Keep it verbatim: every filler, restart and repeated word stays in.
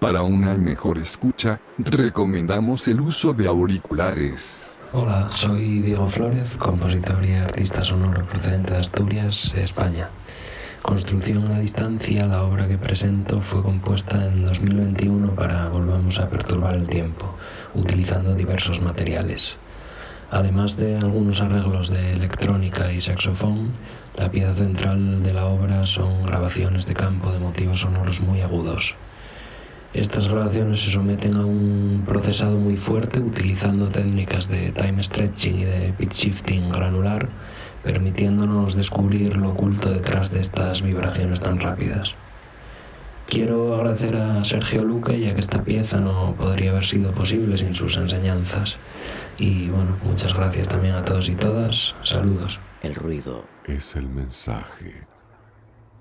Para una mejor escucha, recomendamos el uso de auriculares. Hola, soy Diego Flórez, compositor y artista sonoro procedente de Asturias, España. Construcción a distancia, la obra que presento fue compuesta en dos mil veintiuno para Volvamos a perturbar el tiempo, utilizando diversos materiales. Además de algunos arreglos de electrónica y saxofón, la pieza central de la obra son grabaciones de campo de motivos sonoros muy agudos. Estas grabaciones se someten a un procesado muy fuerte utilizando técnicas de time stretching y de pitch shifting granular, permitiéndonos descubrir lo oculto detrás de estas vibraciones tan rápidas. Quiero agradecer a Sergio Luque, ya que esta pieza no podría haber sido posible sin sus enseñanzas. Y bueno, muchas gracias también a todos y todas. Saludos. El ruido es el mensaje.